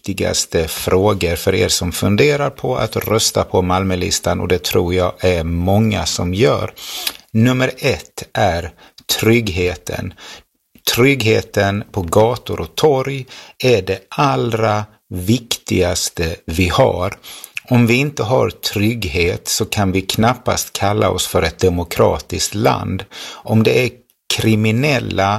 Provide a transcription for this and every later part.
viktigaste frågor för er som funderar på att rösta på Malmölistan, och det tror jag är många som gör. Nummer 1 är tryggheten. Tryggheten på gator och torg är det allra viktigaste vi har. Om vi inte har trygghet så kan vi knappast kalla oss för ett demokratiskt land. Om det är kriminella,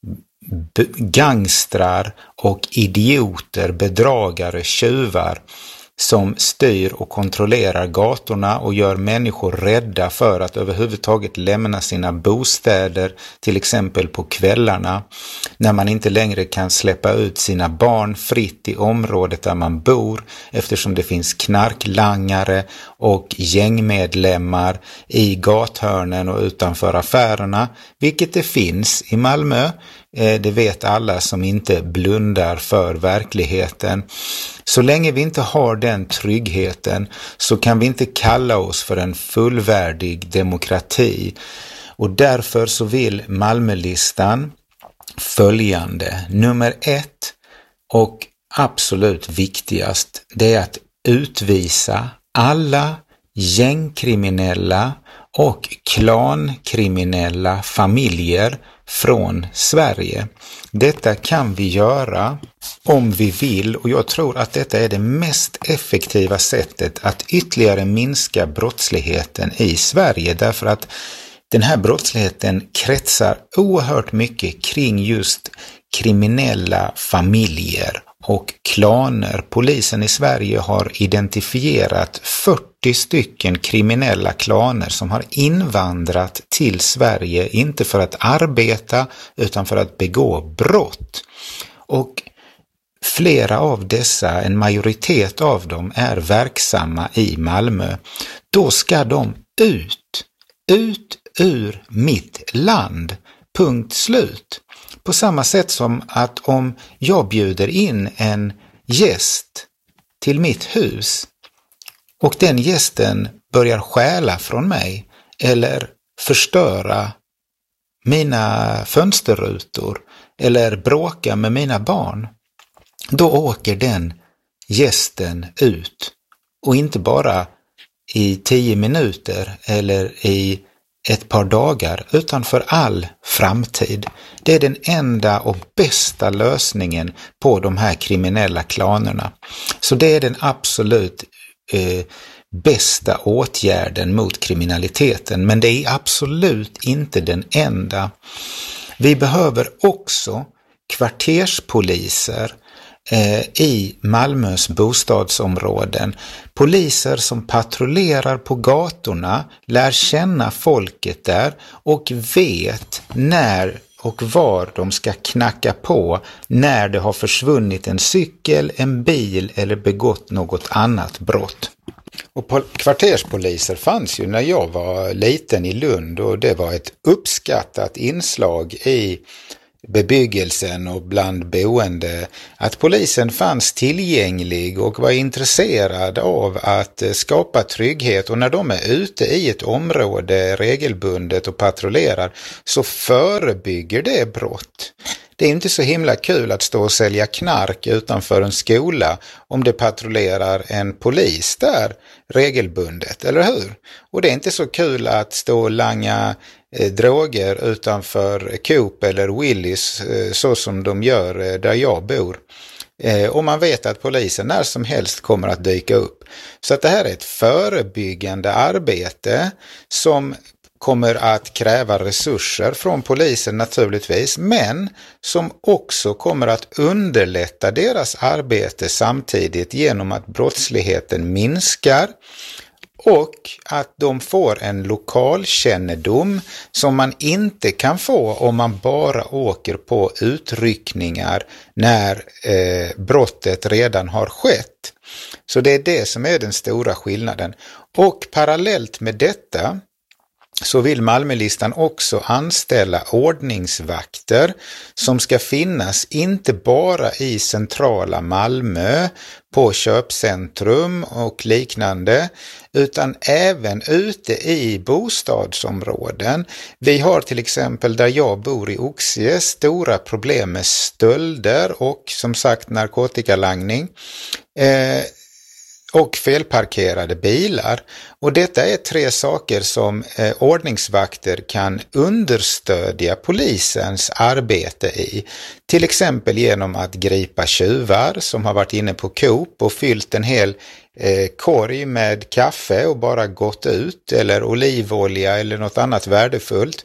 gangstrar och idioter, bedragare, tjuvar som styr och kontrollerar gatorna och gör människor rädda för att överhuvudtaget lämna sina bostäder, till exempel på kvällarna, när man inte längre kan släppa ut sina barn fritt i området där man bor, eftersom det finns knarklangare och gängmedlemmar i gathörnen och utanför affärerna, vilket det finns i Malmö. Det vet alla som inte blundar för verkligheten. Så länge vi inte har den tryggheten så kan vi inte kalla oss för en fullvärdig demokrati. Och därför så vill Malmölistan följande. Nummer 1 och absolut viktigast, det är att utvisa alla gängkriminella och klankriminella familjer från Sverige. Detta kan vi göra om vi vill, och jag tror att detta är det mest effektiva sättet att ytterligare minska brottsligheten i Sverige, därför att den här brottsligheten kretsar oerhört mycket kring just kriminella familjer och klaner. Polisen i Sverige har identifierat 40 stycken kriminella klaner som har invandrat till Sverige, inte för att arbeta utan för att begå brott. Och flera av dessa, en majoritet av dem, är verksamma i Malmö. Då ska de ut ur mitt land. Punkt slut. På samma sätt som att om jag bjuder in en gäst till mitt hus och den gästen börjar stjäla från mig eller förstöra mina fönsterrutor eller bråka med mina barn, då åker den gästen ut, och inte bara i 10 minuter eller i ett par dagar, utan för all framtid. Det är den enda och bästa lösningen på de här kriminella klanerna. Så det är den absolut bästa åtgärden mot kriminaliteten, men det är absolut inte den enda. Vi behöver också kvarterspoliser i Malmös bostadsområden. Poliser som patrullerar på gatorna, lär känna folket där och vet när och var de ska knacka på när det har försvunnit en cykel, en bil eller begått något annat brott. Och kvarterspoliser fanns ju när jag var liten i Lund, och det var ett uppskattat inslag i bebyggelsen och bland boende, att polisen fanns tillgänglig och var intresserad av att skapa trygghet, och när de är ute i ett område regelbundet och patrullerar så förebygger det brott. Det är inte så himla kul att stå och sälja knark utanför en skola om det patrullerar en polis där regelbundet, eller hur? Och det är inte så kul att stå och langa droger utanför Coop eller Willys så som de gör där jag bor. Och man vet att polisen när som helst kommer att dyka upp. Så att det här är ett förebyggande arbete som kommer att kräva resurser från polisen naturligtvis, men som också kommer att underlätta deras arbete samtidigt genom att brottsligheten minskar och att de får en lokalkännedom som man inte kan få om man bara åker på utryckningar när brottet redan har skett. Så det är det som är den stora skillnaden. Och parallellt med detta så vill Malmölistan också anställa ordningsvakter som ska finnas inte bara i centrala Malmö på köpcentrum och liknande, utan även ute i bostadsområden. Vi har till exempel där jag bor i Oxie stora problem med stölder och som sagt narkotikalangning. Och felparkerade bilar. Och detta är 3 saker som ordningsvakter kan understödja polisens arbete i. Till exempel genom att gripa tjuvar som har varit inne på Coop och fyllt en hel korg med kaffe och bara gått ut, eller olivolja eller något annat värdefullt.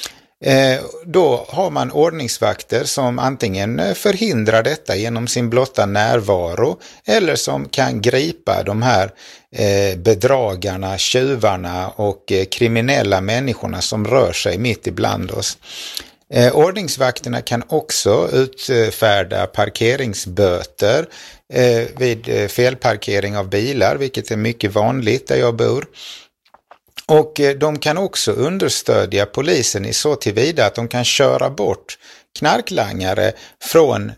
Då har man ordningsvakter som antingen förhindrar detta genom sin blotta närvaro eller som kan gripa de här bedragarna, tjuvarna och kriminella människorna som rör sig mitt ibland oss. Ordningsvakterna kan också utfärda parkeringsböter vid felparkering av bilar, vilket är mycket vanligt där jag bor. Och de kan också understödja polisen i så tillvida att de kan köra bort knarklangare från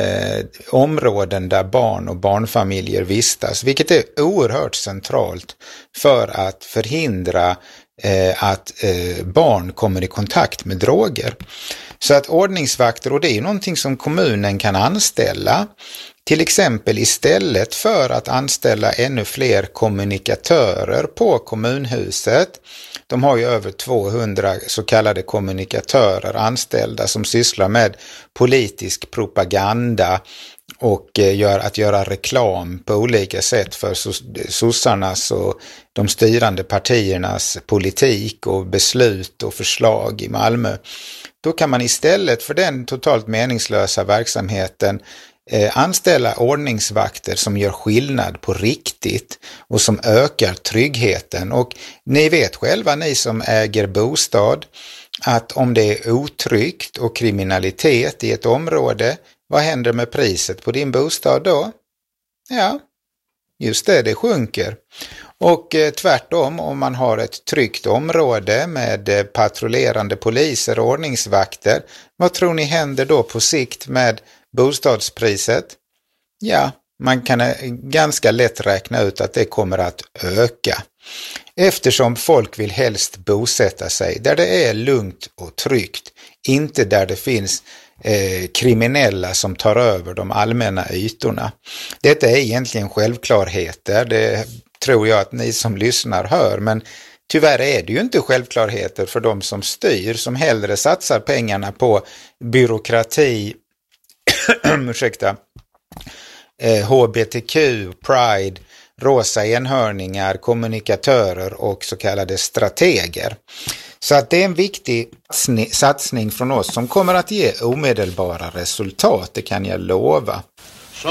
områden där barn och barnfamiljer vistas, vilket är oerhört centralt för att förhindra att barn kommer i kontakt med droger. Så att ordningsvakter, och det är någonting som kommunen kan anställa, till exempel istället för att anställa ännu fler kommunikatörer på kommunhuset. De har ju över 200 så kallade kommunikatörer anställda som sysslar med politisk propaganda och göra reklam på olika sätt för sossarnas och de styrande partiernas politik och beslut och förslag i Malmö. Då kan man istället för den totalt meningslösa verksamheten anställa ordningsvakter som gör skillnad på riktigt och som ökar tryggheten. Och ni vet själva, ni som äger bostad, att om det är otryggt och kriminalitet i ett område, vad händer med priset på din bostad då? Ja, just det sjunker. Och tvärtom, om man har ett tryggt område med patrullerande poliser och ordningsvakter, vad tror ni händer då på sikt med bostadspriset? Ja, man kan ganska lätt räkna ut att det kommer att öka. Eftersom folk vill helst bosätta sig där det är lugnt och tryggt, inte där det finns kriminella som tar över de allmänna ytorna. Detta är egentligen självklarheter, det tror jag att ni som lyssnar hör, men tyvärr är det ju inte självklarheter för de som styr, som hellre satsar pengarna på byråkrati, HBTQ, Pride, rosa enhörningar, kommunikatörer och så kallade strateger. Så att det är en viktig satsning från oss som kommer att ge omedelbara resultat, det kan jag lova.